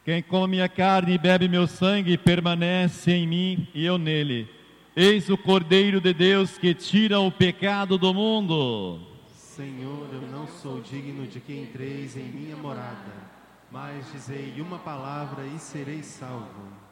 Quem come minha carne e bebe meu sangue permanece em mim e eu nele. Eis o Cordeiro de Deus que tira o pecado do mundo. Senhor, eu não sou digno de que entreis em minha morada, mas dizei uma palavra e serei salvo.